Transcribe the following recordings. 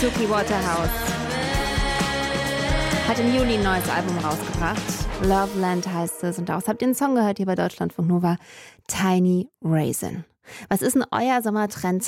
Suki Waterhouse hat im Juli ein neues Album rausgebracht. Loveland heißt es. Und daraus habt ihr einen Song gehört hier bei Deutschlandfunk Nova. Tiny Raisin. Was ist denn euer Sommertrend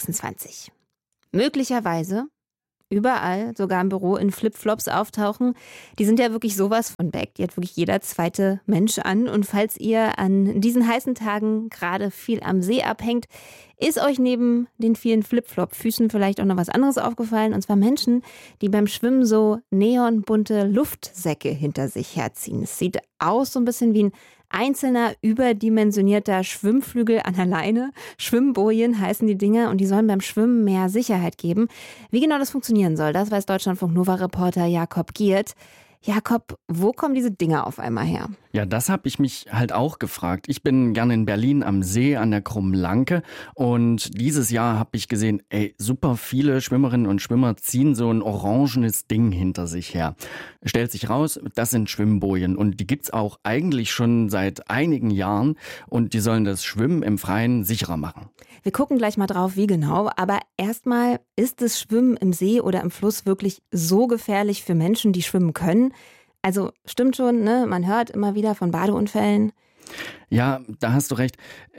2026? Möglicherweise überall, sogar im Büro, in Flipflops auftauchen. Die sind ja wirklich sowas von back. Die hat wirklich jeder zweite Mensch an. Und falls ihr an diesen heißen Tagen gerade viel am See abhängt, ist euch neben den vielen Flipflop-Füßen vielleicht auch noch was anderes aufgefallen? Und zwar Menschen, die beim Schwimmen so neonbunte Luftsäcke hinter sich herziehen. Es sieht aus so ein bisschen wie ein einzelner, überdimensionierter Schwimmflügel an der Leine. Schwimmbojen heißen die Dinger und die sollen beim Schwimmen mehr Sicherheit geben. Wie genau das funktionieren soll, das weiß Deutschlandfunk Nova-Reporter Jakob Giert. Jakob, wo kommen diese Dinger auf einmal her? Ja, das habe ich mich halt auch gefragt. Ich bin gerne in Berlin am See an der Krummlanke und dieses Jahr habe ich gesehen, super viele Schwimmerinnen und Schwimmer ziehen so ein orangenes Ding hinter sich her. Stellt sich raus, das sind Schwimmbojen und die gibt's auch eigentlich schon seit einigen Jahren und die sollen das Schwimmen im Freien sicherer machen. Wir gucken gleich mal drauf, wie genau, aber erstmal, ist das Schwimmen im See oder im Fluss wirklich so gefährlich für Menschen, die schwimmen können? Also stimmt schon, ne? Man hört immer wieder von Badeunfällen. Ja, da hast du recht.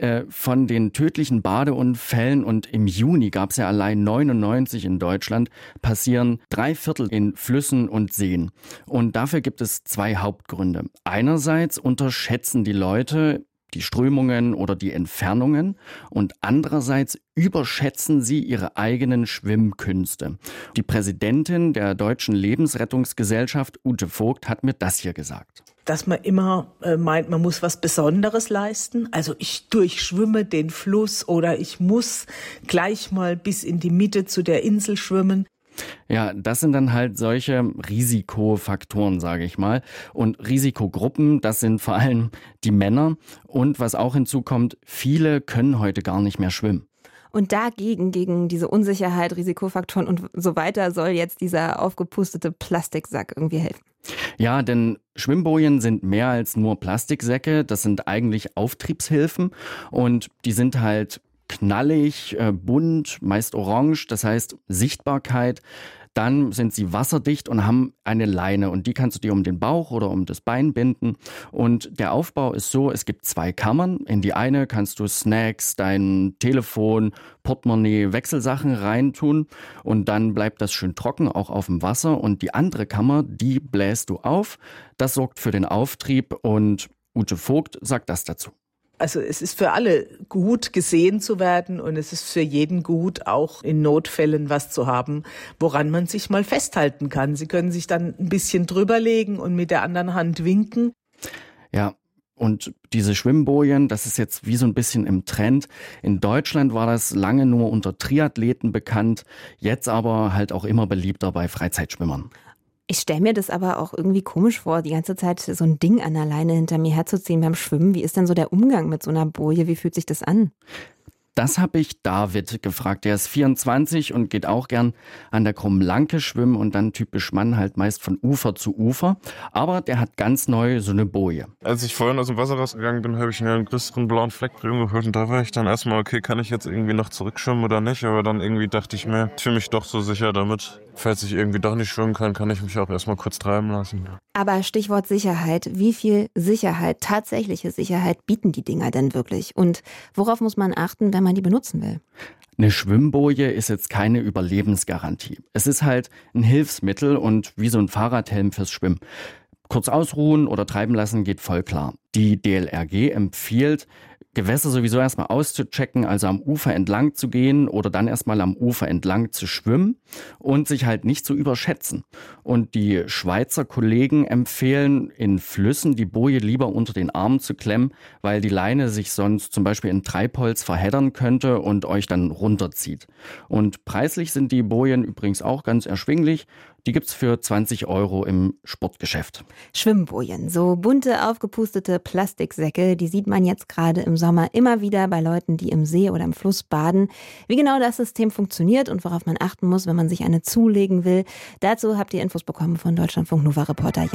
Von den tödlichen Badeunfällen und im Juni gab es ja allein 99 in Deutschland, passieren 3/4 in Flüssen und Seen. Und dafür gibt es 2 Hauptgründe. Einerseits unterschätzen die Leute die Strömungen oder die Entfernungen und andererseits überschätzen sie ihre eigenen Schwimmkünste. Die Präsidentin der Deutschen Lebensrettungsgesellschaft, Ute Vogt, hat mir das hier gesagt. Dass man immer meint, man muss was Besonderes leisten. Also ich durchschwimme den Fluss oder ich muss gleich mal bis in die Mitte zu der Insel schwimmen. Ja, das sind dann halt solche Risikofaktoren, sage ich mal. Und Risikogruppen, das sind vor allem die Männer. Und was auch hinzukommt, viele können heute gar nicht mehr schwimmen. Und dagegen, gegen diese Unsicherheit, Risikofaktoren und so weiter, soll jetzt dieser aufgepustete Plastiksack irgendwie helfen. Ja, denn Schwimmbojen sind mehr als nur Plastiksäcke. Das sind eigentlich Auftriebshilfen und die sind halt knallig, bunt, meist orange, das heißt Sichtbarkeit. Dann sind sie wasserdicht und haben eine Leine und die kannst du dir um den Bauch oder um das Bein binden. Und der Aufbau ist so, es gibt 2 Kammern. In die eine kannst du Snacks, dein Telefon, Portemonnaie, Wechselsachen reintun und dann bleibt das schön trocken, auch auf dem Wasser. Und die andere Kammer, die bläst du auf. Das sorgt für den Auftrieb und Ute Vogt sagt das dazu. Also es ist für alle gut, gesehen zu werden und es ist für jeden gut, auch in Notfällen was zu haben, woran man sich mal festhalten kann. Sie können sich dann ein bisschen drüber legen und mit der anderen Hand winken. Ja, und diese Schwimmbojen, das ist jetzt wie so ein bisschen im Trend. In Deutschland war das lange nur unter Triathleten bekannt, jetzt aber halt auch immer beliebter bei Freizeitschwimmern. Ich stelle mir das aber auch irgendwie komisch vor, die ganze Zeit so ein Ding an der Leine hinter mir herzuziehen beim Schwimmen. Wie ist denn so der Umgang mit so einer Boje? Wie fühlt sich das an? Das habe ich David gefragt. Der ist 24 und geht auch gern an der Krummlanke schwimmen und dann typisch Mann halt meist von Ufer zu Ufer. Aber der hat ganz neu so eine Boje. Als ich vorhin aus dem Wasser rausgegangen bin, habe ich einen größeren blauen Fleck drüben geholt und da war ich dann erstmal, okay, kann ich jetzt irgendwie noch zurückschwimmen oder nicht? Aber dann irgendwie dachte ich mir, ich fühle mich doch so sicher damit. Falls ich irgendwie doch nicht schwimmen kann, kann ich mich auch erstmal kurz treiben lassen. Aber Stichwort Sicherheit. Wie viel Sicherheit, tatsächliche Sicherheit bieten die Dinger denn wirklich? Und worauf muss man achten, wenn man die benutzen will? Eine Schwimmboje ist jetzt keine Überlebensgarantie. Es ist halt ein Hilfsmittel und wie so ein Fahrradhelm fürs Schwimmen. Kurz ausruhen oder treiben lassen geht voll klar. Die DLRG empfiehlt, Gewässer sowieso erstmal auszuchecken, also am Ufer entlang zu gehen oder dann erstmal am Ufer entlang zu schwimmen und sich halt nicht zu überschätzen. Und die Schweizer Kollegen empfehlen, in Flüssen die Boje lieber unter den Armen zu klemmen, weil die Leine sich sonst zum Beispiel in Treibholz verheddern könnte und euch dann runterzieht. Und preislich sind die Bojen übrigens auch ganz erschwinglich. Die gibt's für 20 € im Sportgeschäft. Schwimmbojen, so bunte, aufgepustete Plastiksäcke, die sieht man jetzt gerade im Sommer immer wieder bei Leuten, die im See oder im Fluss baden. Wie genau das System funktioniert und worauf man achten muss, wenn man sich eine zulegen will, dazu habt ihr Infos bekommen von Deutschlandfunk Nova-Reporter